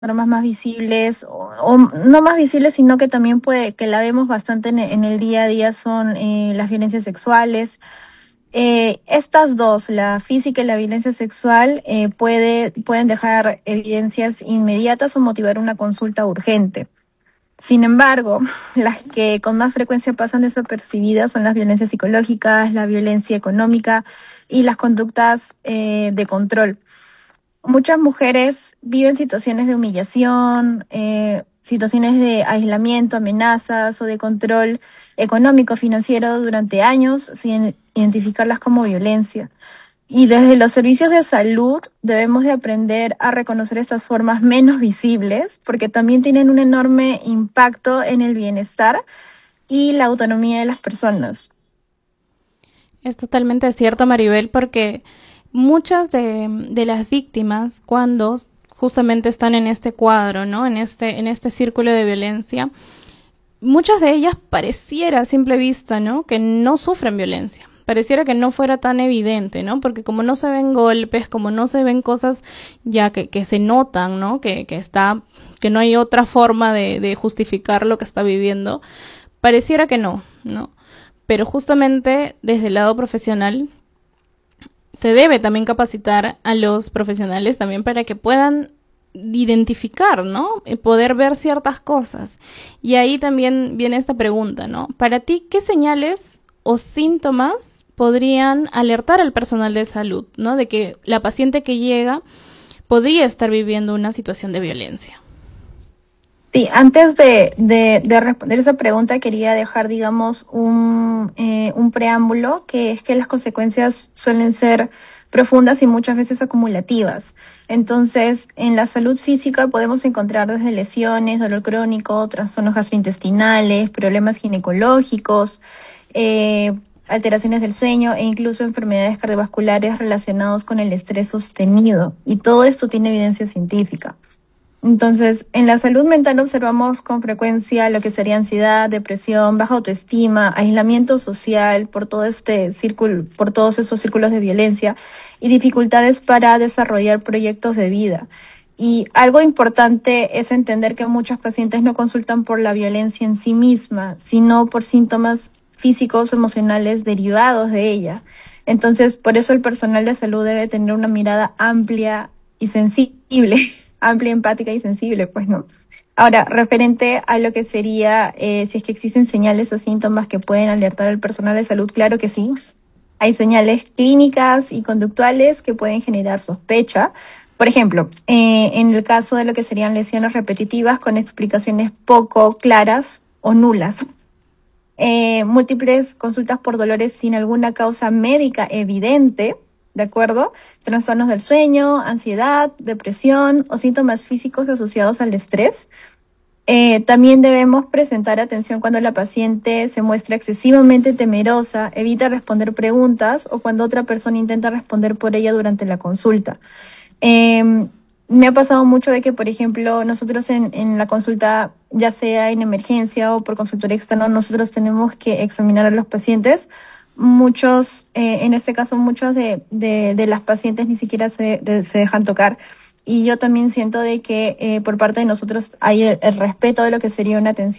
normas más visibles, o no más visibles, sino que también puede, que la vemos bastante en el día a día, son las violencias sexuales. Estas dos, la física y la violencia sexual, pueden dejar evidencias inmediatas o motivar una consulta urgente. Sin embargo, las que con más frecuencia pasan desapercibidas son las violencias psicológicas, la violencia económica y las conductas de control. Muchas mujeres viven situaciones de humillación, situaciones de aislamiento, amenazas o de control económico, financiero durante años sin identificarlas como violencia. Y desde los servicios de salud debemos de aprender a reconocer estas formas menos visibles porque también tienen un enorme impacto en el bienestar y la autonomía de las personas. Es totalmente cierto, Maribel, porque muchas de las víctimas, cuando justamente están en este cuadro, ¿no? En este círculo de violencia, muchas de ellas pareciera a simple vista, ¿no? Que no sufren violencia. Pareciera que no fuera tan evidente, ¿no? Porque como no se ven golpes, como no se ven cosas ya que se notan, ¿no? Que no hay otra forma de justificar lo que está viviendo, pareciera que no, ¿no? Pero justamente desde el lado profesional se debe también capacitar a los profesionales también para que puedan identificar, ¿no? Poder ver ciertas cosas. Y ahí también viene esta pregunta, ¿no? Para ti, ¿qué señales o síntomas podrían alertar al personal de salud, ¿no? De que la paciente que llega podría estar viviendo una situación de violencia. Sí, antes de responder esa pregunta quería dejar, digamos, un preámbulo, que es que las consecuencias suelen ser profundas y muchas veces acumulativas. Entonces, en la salud física podemos encontrar desde lesiones, dolor crónico, trastornos gastrointestinales, problemas ginecológicos, eh, alteraciones del sueño e incluso enfermedades cardiovasculares relacionadas con el estrés sostenido. Y todo esto tiene evidencia científica. Entonces, en la salud mental observamos con frecuencia lo que sería ansiedad, depresión, baja autoestima, aislamiento social por todo este círculo, por todos estos círculos de violencia y dificultades para desarrollar proyectos de vida. Y algo importante es entender que muchos pacientes no consultan por la violencia en sí misma, sino por síntomas físicos o emocionales derivados de ella. Entonces, por eso el personal de salud debe tener una mirada amplia y sensible, amplia, empática y sensible, pues no. Ahora, referente a lo que sería, si es que existen señales o síntomas que pueden alertar al personal de salud, claro que sí. Hay señales clínicas y conductuales que pueden generar sospecha. Por ejemplo, en el caso de lo que serían lesiones repetitivas con explicaciones poco claras o nulas. Múltiples consultas por dolores sin alguna causa médica evidente, ¿de acuerdo? Trastornos del sueño, ansiedad, depresión o síntomas físicos asociados al estrés. También debemos presentar atención cuando la paciente se muestra excesivamente temerosa, evita responder preguntas o cuando otra persona intenta responder por ella durante la consulta. Eh, Me ha pasado mucho de que, por ejemplo, nosotros en la consulta, ya sea en emergencia o por consultoría externa, nosotros tenemos que examinar a los pacientes. Muchos, en este caso, muchos de las pacientes ni siquiera se dejan tocar. Y yo también siento de que por parte de nosotros hay el respeto de lo que sería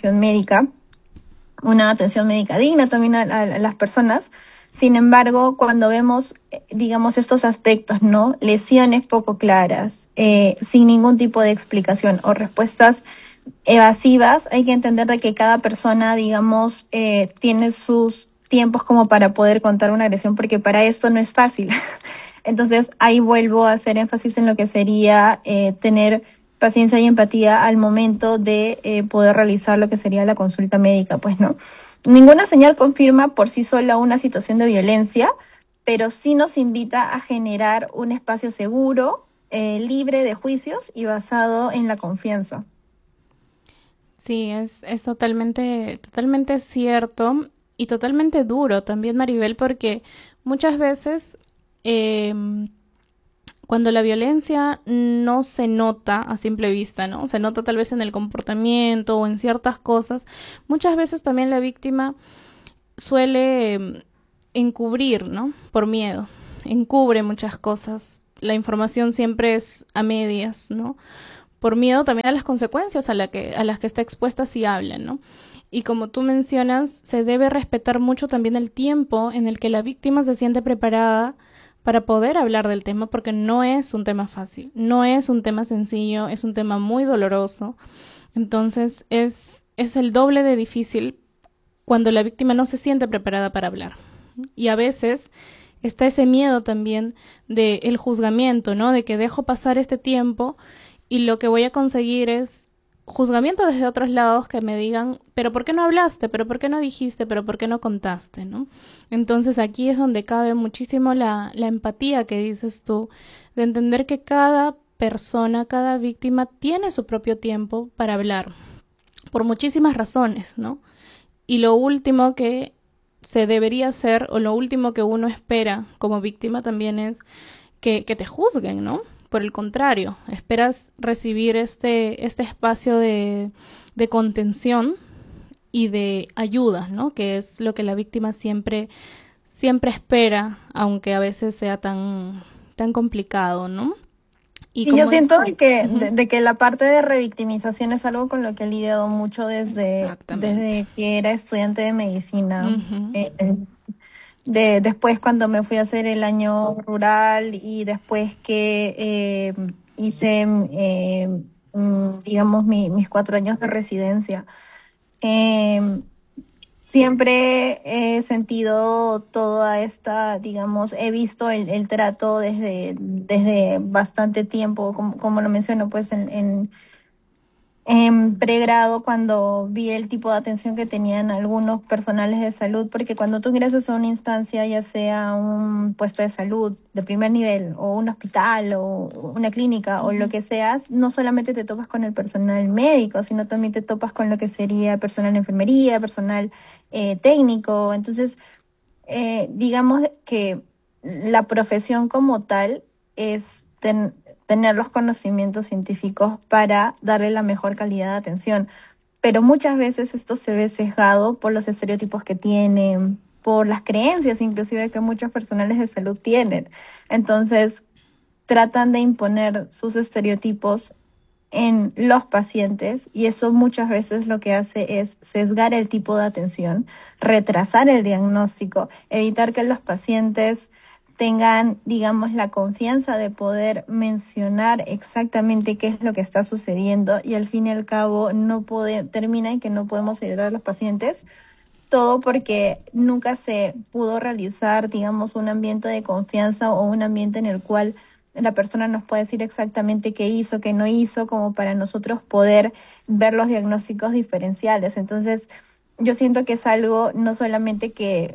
una atención médica digna también a las personas. Sin embargo, cuando vemos, digamos, estos aspectos, ¿no? Lesiones poco claras, sin ningún tipo de explicación o respuestas evasivas, hay que entender de que cada persona, digamos, tiene sus tiempos como para poder contar una agresión, porque para esto no es fácil. Entonces, ahí vuelvo a hacer énfasis en lo que sería tener paciencia y empatía al momento de poder realizar lo que sería la consulta médica, pues no. Ninguna señal confirma por sí sola una situación de violencia, pero sí nos invita a generar un espacio seguro, libre de juicios y basado en la confianza. Sí, es totalmente, totalmente cierto y totalmente duro también, Maribel, porque muchas veces eh, cuando la violencia no se nota a simple vista, ¿no? Se nota tal vez en el comportamiento o en ciertas cosas, muchas veces también la víctima suele encubrir, ¿no? Por miedo, encubre muchas cosas. La información siempre es a medias, ¿no? por miedo también a las consecuencias a las que está expuesta si hablan, ¿no? Y como tú mencionas, se debe respetar mucho también el tiempo en el que la víctima se siente preparada para poder hablar del tema, porque no es un tema fácil, no es un tema sencillo, es un tema muy doloroso. Entonces es el doble de difícil cuando la víctima no se siente preparada para hablar. Y a veces está ese miedo también del juzgamiento, ¿no? De que dejo pasar este tiempo y lo que voy a conseguir es juzgamiento desde otros lados que me digan, pero ¿por qué no hablaste? ¿Pero por qué no dijiste? ¿Pero por qué no contaste? ¿No? Entonces aquí es donde cabe muchísimo la empatía que dices tú, de entender que cada persona, cada víctima tiene su propio tiempo para hablar, por muchísimas razones, ¿no? Y lo último que se debería hacer, o lo último que uno espera como víctima también es que te juzguen, ¿no? Por el contrario, esperas recibir este espacio de contención y de ayuda, ¿no? Que es lo que la víctima siempre espera, aunque a veces sea tan complicado, ¿no? Y Y yo como siento dices, de que la parte de revictimización es algo con lo que he lidiado mucho exactamente. desde que era estudiante de medicina. Ujú. Eh, después cuando me fui a hacer el año rural y después que hice, digamos, mis 4 años de residencia. Em, Siempre he sentido toda esta, digamos, he visto el trato desde bastante tiempo, como lo menciono, pues en pregrado, cuando vi el tipo de atención que tenían algunos personales de salud, porque cuando tú ingresas a una instancia, ya sea un puesto de salud de primer nivel o un hospital o una clínica o lo Ujú. que seas, no solamente te topas con el personal médico, sino también te topas con lo que sería personal de enfermería, personal técnico. Entonces, digamos que la profesión como tal es tener los conocimientos científicos para darle la mejor calidad de atención. Pero muchas veces esto se ve sesgado por los estereotipos que tienen, por las creencias inclusive que muchos personales de salud tienen. Entonces, tratan de imponer sus estereotipos en los pacientes y eso muchas veces lo que hace es sesgar el tipo de atención, retrasar el diagnóstico, evitar que los pacientes tengan, digamos, la confianza de poder mencionar exactamente qué es lo que está sucediendo y al fin y al cabo termina en que no podemos ayudar a los pacientes. Todo porque nunca se pudo realizar, digamos, un ambiente de confianza o un ambiente en el cual la persona nos puede decir exactamente qué hizo, qué no hizo, como para nosotros poder ver los diagnósticos diferenciales. Entonces, yo siento que es algo no solamente que,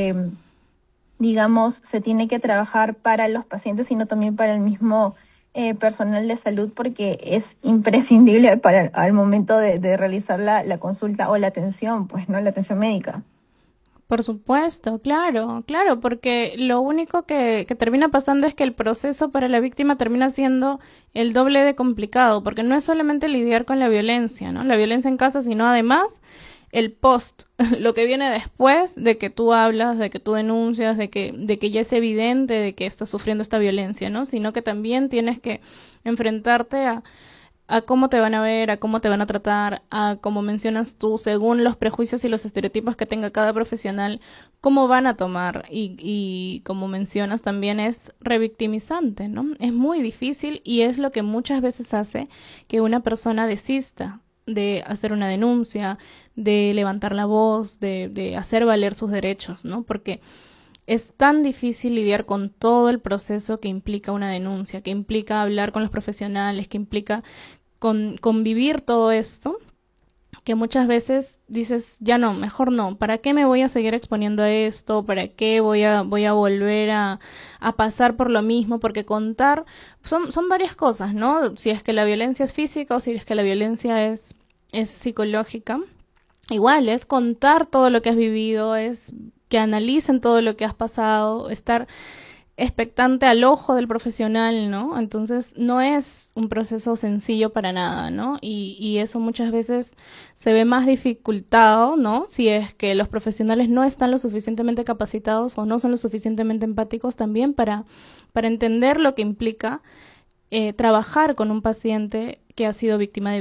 digamos, se tiene que trabajar para los pacientes, sino también para el mismo personal de salud, porque es imprescindible para al momento de realizar la consulta o la atención, pues, ¿no? La atención médica. Por supuesto, claro, claro, porque lo único que termina pasando es que el proceso para la víctima termina siendo el doble de complicado, porque no es solamente lidiar con la violencia, ¿no? La violencia en casa, sino además el post, lo que viene después de que tú hablas, de que tú denuncias, de que ya es evidente de que estás sufriendo esta violencia, ¿no? Sino que también tienes que enfrentarte a cómo te van a ver, a cómo te van a tratar, a como mencionas tú, según los prejuicios y los estereotipos que tenga cada profesional, cómo van a tomar. Y como mencionas también es revictimizante, ¿no? Es muy difícil y es lo que muchas veces hace que una persona desista de hacer una denuncia, de levantar la voz, de hacer valer sus derechos, ¿no? Porque es tan difícil lidiar con todo el proceso que implica una denuncia, que implica hablar con los profesionales, que implica convivir todo esto, que muchas veces dices, ya no, mejor no, ¿para qué me voy a seguir exponiendo a esto? ¿Para qué voy a volver a pasar por lo mismo? Porque contar son varias cosas, ¿no? Si es que la violencia es física o si es que la violencia es psicológica. Igual es contar todo lo que has vivido, es que analicen todo lo que has pasado, estar expectante al ojo del profesional, ¿no? Entonces no es un proceso sencillo para nada, ¿no? Y eso muchas veces se ve más dificultado, ¿no? Si es que los profesionales no están lo suficientemente capacitados o no son lo suficientemente empáticos también para entender lo que implica trabajar con un paciente que ha sido víctima de